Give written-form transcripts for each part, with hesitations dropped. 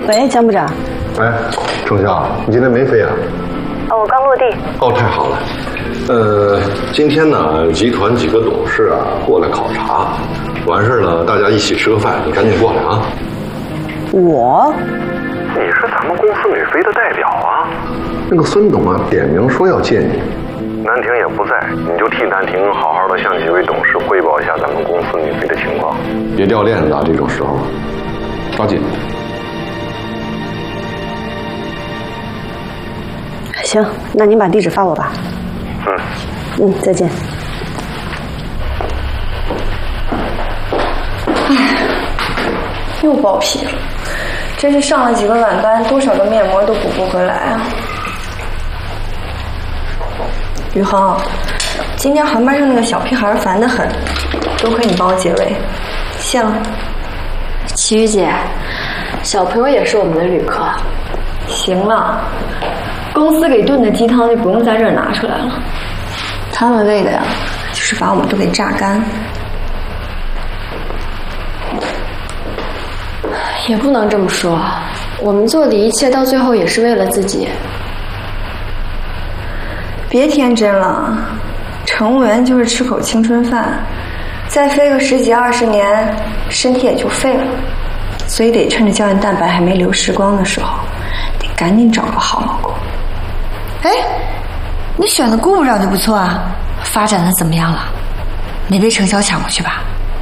喂，江部长。 哎，程潇，你今天没飞啊？ 我刚落地。 哦，太好了。今天呢，集团几个董事啊过来考察，完事了大家一起吃个饭，你赶紧过来啊。 我？ 你是咱们公司女飞的代表啊。那个孙董啊，点名说要见你。南婷也不在，你就替南婷好好的向几位董事汇报一下咱们公司女飞的情况，别掉链子啊，这种时候抓紧。 行，那您把地址发我吧。再见。 又爆皮了，真是上了几个晚班，多少个面膜都补不回来啊！宇恒，今天航班上那个小屁孩烦得很，多亏你帮我解围，谢了。 齐豫姐，小朋友也是我们的旅客。 行了，公司给炖的鸡汤就不用在这儿拿出来了，他们为的呀，就是把我们都给榨干。 也不能这么说，我们做的一切到最后也是为了自己。 别天真了，乘务员就是吃口青春饭，再飞个10几20年，身体也就废了。所以得趁着胶原蛋白还没流失光的时候，得赶紧找个好老公。 哎，你选的顾部长就不错啊，发展的怎么样了？没被程潇抢过去吧？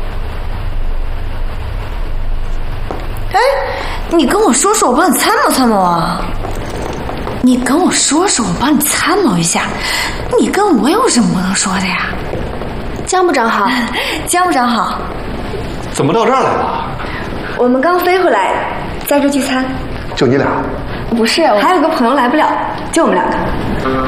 哎，你跟我说说，我帮你参谋参谋啊！你跟我说说，我帮你参谋一下。你跟我有什么不能说的呀？ 江部长好。 江部长好。 怎么到这儿来了？ 我们刚飞回来，在这聚餐。 就你俩？ 不是，还有个朋友来不了，就我们两个。